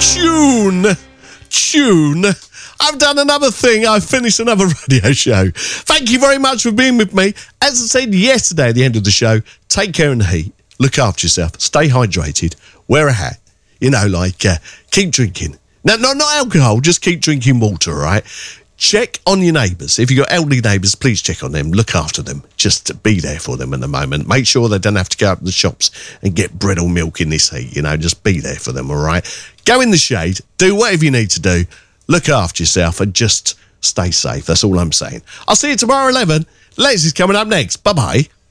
Tune. I've done another thing. I've finished another radio show. Thank you very much for being with me. As I said yesterday at the end of the show, take care in the heat. Look after yourself. Stay hydrated. Wear a hat. Keep drinking. No, not alcohol. Just keep drinking water, all right? Check on your neighbours. If you've got elderly neighbours, please check on them. Look after them. Just be there for them at the moment. Make sure they don't have to go up to the shops and get bread or milk in this heat. Just be there for them, all right? Go in the shade. Do whatever you need to do. Look after yourself and just stay safe. That's all I'm saying. I'll see you tomorrow 11. Les is coming up next. Bye-bye.